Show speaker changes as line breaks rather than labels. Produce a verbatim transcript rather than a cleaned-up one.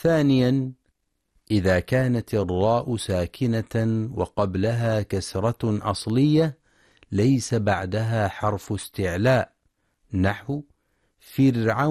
ثانيا، إذا كانت الراء ساكنة وقبلها كسرة أصلية ليس بعدها حرف استعلاء، نحو فرعون.